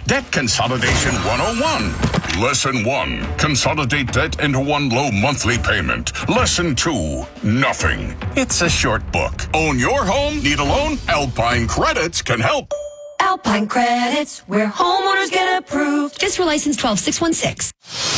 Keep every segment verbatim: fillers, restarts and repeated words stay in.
Debt Consolidation one oh one. Lesson one, consolidate debt into one low monthly payment. Lesson two, nothing. It's a short book. Own your home? Need a loan? Alpine Credits can help. Alpine Credits, where homeowners get approved. Just for license twelve six one six.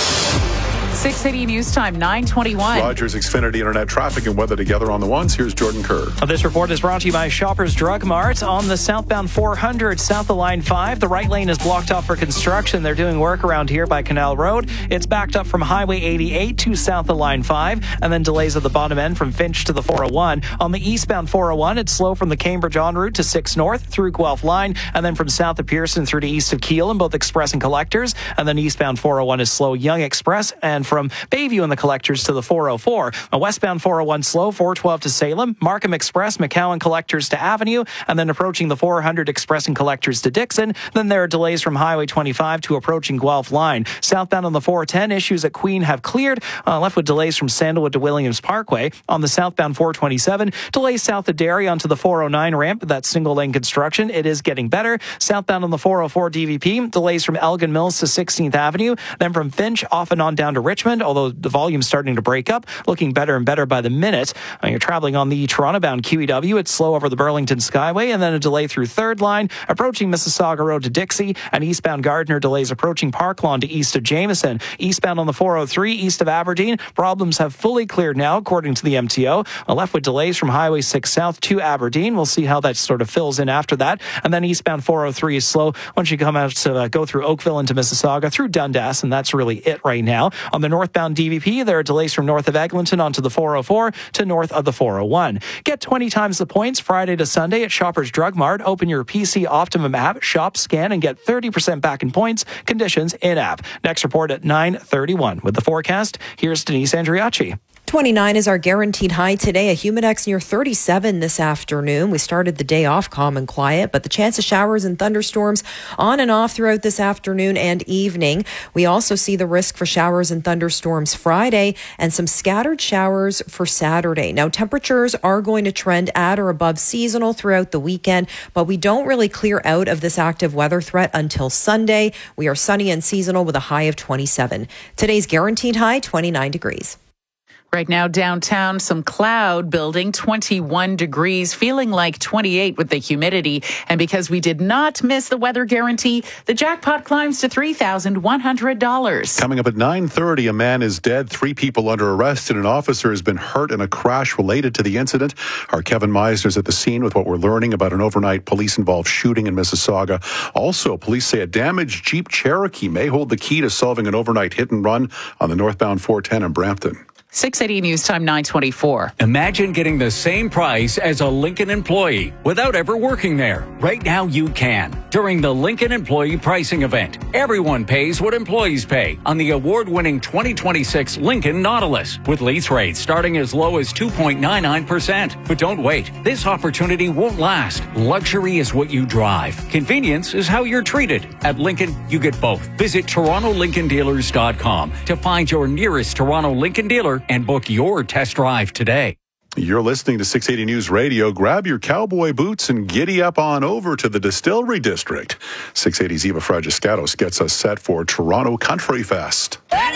six eighty News Time, nine twenty-one. Rogers Xfinity Internet traffic and weather together on the ones. Here's Jordan Kerr. This report is brought to you by Shoppers Drug Mart. On the southbound four hundred, south of Line five, the right lane is blocked off for construction. They're doing work around here by Canal Road. It's backed up from Highway eighty-eight to south of Line five, and then delays at the bottom end from Finch to the four oh one. On the eastbound four oh one, it's slow from the Cambridge en route to six North through Guelph Line, and then from south of Pearson through to east of Kiel in both Express and Collectors. And then eastbound four oh one is slow Young Express, and from Bayview and the Collectors to the four oh four. A westbound four oh one slow, four twelve to Salem, Markham Express, McCowan Collectors to Avenue, and then approaching the four hundred Express and Collectors to Dixon. Then there are delays from Highway twenty-five to approaching Guelph Line. Southbound on the four ten, issues at Queen have cleared, uh, left with delays from Sandalwood to Williams Parkway. On the southbound four twenty-seven, delays south of Derry onto the four oh nine ramp. That's single lane construction. It is getting better. Southbound on the four oh four D V P, delays from Elgin Mills to sixteenth Avenue. Then from Finch off and on down to Richmond, although the volume's starting to break up, looking better and better by the minute. Uh, you're traveling on the Toronto-bound Q E W. It's slow over the Burlington Skyway, and then a delay through third line, approaching Mississauga Road to Dixie, and eastbound Gardner delays approaching Park Lawn to east of Jameson. Eastbound on the four oh three, east of Aberdeen, problems have fully cleared now, according to the M T O. Uh, left with delays from Highway six South to Aberdeen. We'll see how that sort of fills in after that. And then eastbound four oh three is slow once you come out to uh, go through Oakville into Mississauga, through Dundas, and that's really it right now. On the northbound D V P, there are delays from north of Eglinton onto the four oh four to north of the four oh one. Get twenty times the points Friday to Sunday at Shoppers Drug Mart. Open your P C Optimum app, shop, scan, and get thirty percent back in points. Conditions in-app. Next report at nine thirty-one. With the forecast, here's Denise Andriacci. twenty-nine is our guaranteed high today. A humidex near thirty-seven this afternoon. We started the day off calm and quiet, but the chance of showers and thunderstorms on and off throughout this afternoon and evening. We also see the risk for showers and thunderstorms Friday and some scattered showers for Saturday. Now, temperatures are going to trend at or above seasonal throughout the weekend, but we don't really clear out of this active weather threat until Sunday. We are sunny and seasonal with a high of twenty-seven. Today's guaranteed high, twenty-nine degrees. Right now, downtown, some cloud building, twenty-one degrees, feeling like twenty-eight with the humidity. And because we did not miss the weather guarantee, the jackpot climbs to three thousand one hundred dollars. Coming up at nine thirty, a man is dead, three people under arrest, and an officer has been hurt in a crash related to the incident. Our Kevin Meisner's at the scene with what we're learning about an overnight police-involved shooting in Mississauga. Also, police say a damaged Jeep Cherokee may hold the key to solving an overnight hit and run on the northbound four ten in Brampton. six eighty News Time, nine twenty-four. Imagine getting the same price as a Lincoln employee without ever working there. Right now you can. During the Lincoln Employee Pricing Event, everyone pays what employees pay on the award-winning twenty twenty-six Lincoln Nautilus, with lease rates starting as low as two point nine nine percent. But don't wait. This opportunity won't last. Luxury is what you drive. Convenience is how you're treated. At Lincoln, you get both. Visit Toronto Lincoln Dealers dot com to find your nearest Toronto Lincoln dealer and book your test drive today. You're listening to six eighty News Radio. Grab your cowboy boots and giddy up on over to the Distillery District. six eighty's Eva Fragiscatos gets us set for Toronto Country Fest.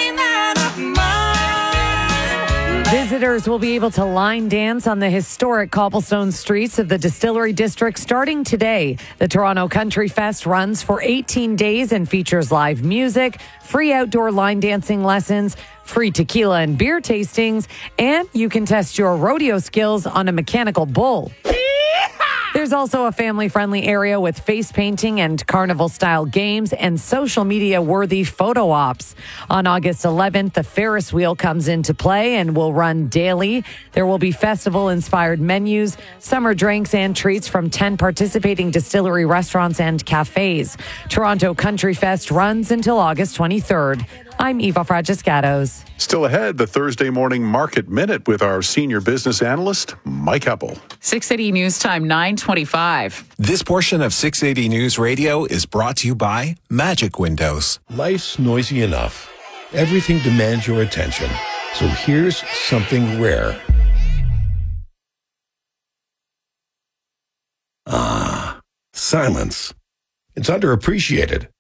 Visitors will be able to line dance on the historic cobblestone streets of the Distillery District starting today. The Toronto Country Fest runs for eighteen days and features live music, free outdoor line dancing lessons, free tequila and beer tastings, and you can test your rodeo skills on a mechanical bull. There's also a family-friendly area with face painting and carnival-style games and social media-worthy photo ops. On August eleventh, the Ferris wheel comes into play and will run daily. There will be festival-inspired menus, summer drinks, and treats from ten participating distillery restaurants and cafes. Toronto Country Fest runs until August twenty-third. I'm Eva Fragiscatos. Still ahead, the Thursday morning market minute with our senior business analyst, Mike Heppel. six eighty News Time, nine twenty-five. This portion of six eighty News Radio is brought to you by Magic Windows. Life's noisy enough. Everything demands your attention. So here's something rare. Ah, silence. It's underappreciated,